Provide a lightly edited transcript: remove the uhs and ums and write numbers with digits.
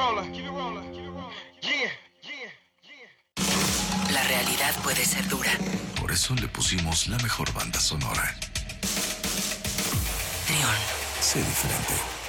La realidad puede ser dura. Por eso le pusimos la mejor banda sonora. Neon. Sé diferente.